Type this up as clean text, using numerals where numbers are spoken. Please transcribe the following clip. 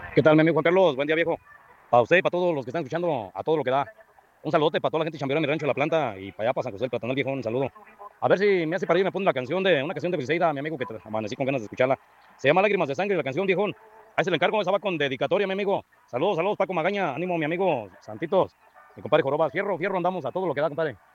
¿Qué tal, mi amigo Juan Carlos? Buen día, viejo. Para usted y para todos los que están escuchando, a todo lo que da. Un saludote para toda la gente chambeadora en mi rancho La Planta y para allá, para San José del Platanal, viejo, un saludo. A ver si me hace para ir y me pone una canción de Briseida, mi amigo, que amanecí con ganas de escucharla. Se llama Lágrimas de Sangre, la canción, viejón. Ahí se le encargo, esa va con dedicatoria, mi amigo. Saludos, saludos, Paco Magaña, ánimo, mi amigo, Santitos, mi compadre Jorobas, fierro, fierro, andamos a todo lo que da, compadre.